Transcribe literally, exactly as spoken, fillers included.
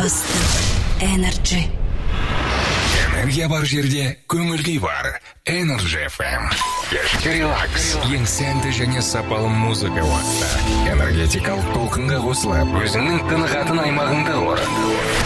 ыстық Energy. Энергия бар жерде көңіл-күй бар. Energy эф эм. Кешкі релакс. Ең сәнді және сапалы музыка уақыты. Энергетикалық толқынға қосылып, өзіңнің тынығатын аймағыңда ор.